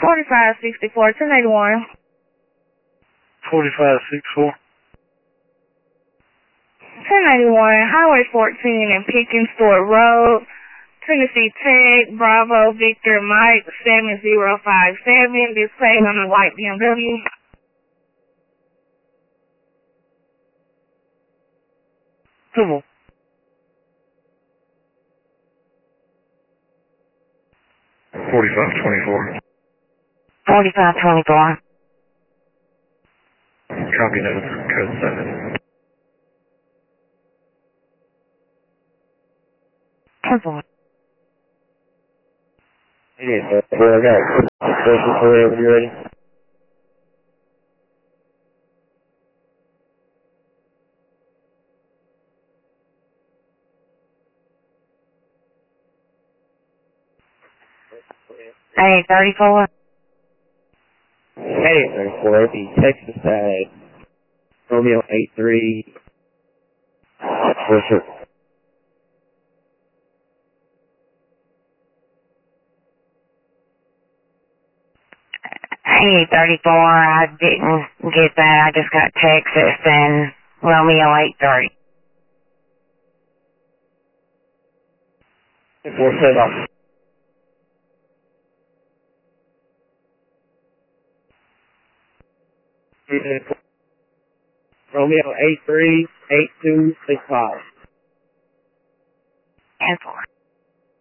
4564, 1081. 4564. 1081, Highway 14 and Pickens Store Road, Tennessee Tech, Bravo, Victor, Mike, 7057, displayed on a white BMW. Come on. 4524. 4524. Copy that. Code 7. 10-4. Yeah, I got special for you. You ready? Hey, 34. Hey, 34, the Texas side, Romeo 83. Yes, sir. Hey, 34, I didn't get that. I just got Texas and Romeo 83. 47. Romeo 83, 8265. 10-4.